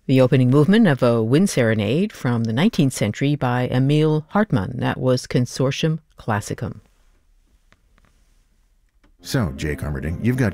The opening movement of a wind serenade from the 19th century by Emil Hartmann. That was Consortium Classicum. So, Jake Armerding, you've got